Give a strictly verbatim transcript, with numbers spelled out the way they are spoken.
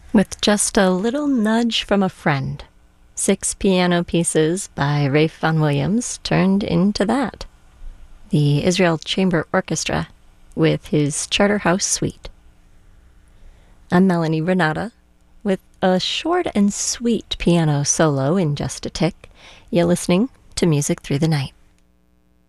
With just a little nudge from a friend, six piano pieces by Ralph Vaughan Williams turned into that. The Israel Chamber Orchestra with his Charterhouse Suite. I'm Melanie Renata with a short and sweet piano solo in just a tick. You're listening to Music Through the Night.